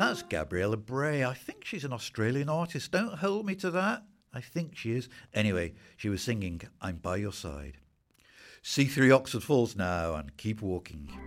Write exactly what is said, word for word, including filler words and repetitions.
That's Gabriella Bray. I think she's an Australian artist. Don't hold me to that. I think she is. Anyway, she was singing I'm By Your Side. C three Oxford Falls now and keep walking.